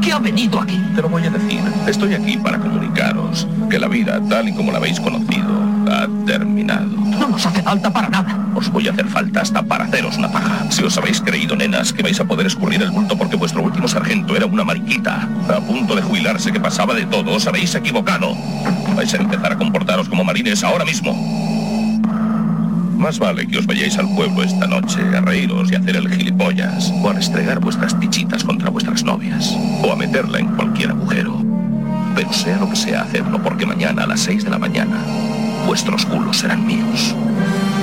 qué ha venido aquí? Te lo voy a decir. Estoy aquí para comunicaros que la vida, tal y como la habéis conocido, ha terminado. No nos hace falta para nada. Os voy a hacer falta hasta para haceros una paja. Si os habéis creído, nenas, que vais a poder escurrir el bulto porque vuestro último sargento era una mariquita, a punto de jubilarse, que pasaba de todo, os habéis equivocado. Vais a empezar a comportaros como marines ahora mismo. Más vale que os vayáis al pueblo esta noche a reíros y a hacer el gilipollas, o a restregar vuestras pichitas contra vuestras novias, o a meterla en cualquier agujero. Pero sea lo que sea, hacedlo, porque mañana a las 6 de la mañana vuestros culos serán míos.